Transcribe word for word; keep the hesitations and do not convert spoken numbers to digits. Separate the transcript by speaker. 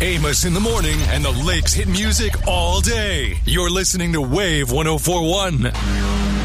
Speaker 1: Amos in the morning and the Lakes hit music all day. You're listening to Wave one oh four point one.